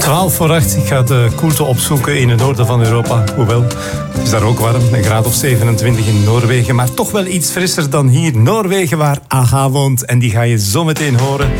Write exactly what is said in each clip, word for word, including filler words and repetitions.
twaalf voor acht. Ik ga de koelte opzoeken in het noorden van Europa. Hoewel, het is daar ook warm. Een graad of zevenentwintig in Noorwegen. Maar toch wel iets frisser dan hier. Noorwegen, waar A H woont. En die ga je zo meteen horen.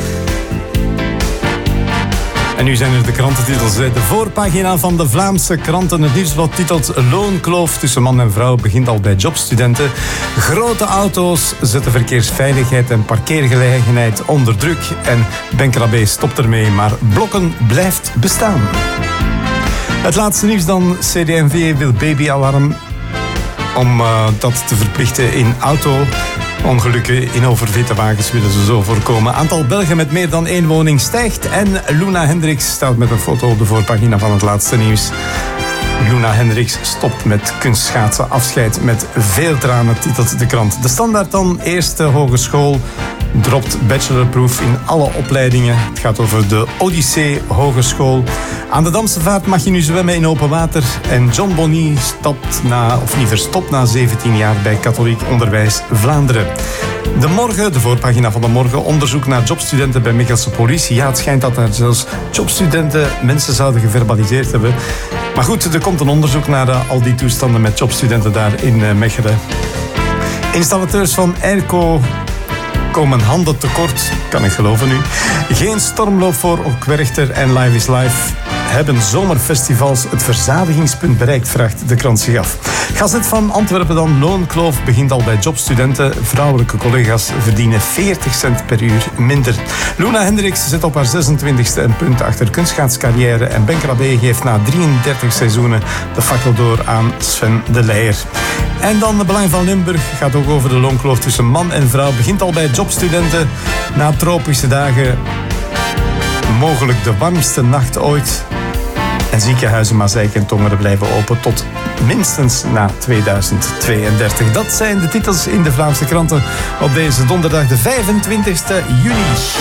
En nu zijn er de krantentitels. De voorpagina van de Vlaamse kranten. Het nieuwsblad titelt Loonkloof tussen man en vrouw begint al bij jobstudenten. Grote auto's zetten verkeersveiligheid en parkeergelegenheid onder druk. En Ben Krabbe stopt ermee, maar Blokken blijft bestaan. Het laatste nieuws dan. C D M V wil babyalarm om uh, dat te verplichten in auto. Ongelukken in overfitte wagens willen ze zo voorkomen. Aantal Belgen met meer dan één woning stijgt. En Luna Hendricks staat met een foto op de voorpagina van het laatste nieuws. Luna Hendricks stopt met kunstschaatsen. Afscheid met veel tranen, titelt de krant. De Standaard dan. Eerste hogeschool dropt bachelorproof in alle opleidingen. Het gaat over de Odyssee Hogeschool. Aan de Damse Vaart mag je nu zwemmen in open water. En John Bonny stopt na, of liever stopt na zeventien jaar bij Katholiek Onderwijs Vlaanderen. De Morgen, de voorpagina van de Morgen. Onderzoek naar jobstudenten bij Mechelse politie. Ja, het schijnt dat daar zelfs jobstudenten mensen zouden geverbaliseerd hebben. Maar goed, er komt een onderzoek naar uh, al die toestanden met jobstudenten daar in uh, Mechelen. Installateurs van Airco komen handen tekort, kan ik geloven nu. Geen stormloop voor ook Werchter en Live is Live hebben zomerfestivals het verzadigingspunt bereikt, vraagt de krant zich af. Gazet van Antwerpen dan. Loonkloof begint al bij jobstudenten. Vrouwelijke collega's verdienen veertig cent per uur minder. Luna Hendricks zet op haar zesentwintigste een punt achter kunstschaatscarrière. En Ben Krabbe geeft na drieëndertig seizoenen de fakkel door aan Sven de Leijer. En dan de Belang van Limburg gaat ook over de loonkloof tussen man en vrouw. Begint al bij jobstudenten. Na tropische dagen mogelijk de warmste nacht ooit. En ziekenhuizen Mazeik en Tongeren blijven open tot minstens na tweeduizend tweeëndertig. Dat zijn de titels in de Vlaamse kranten op deze donderdag de vijfentwintigste juni.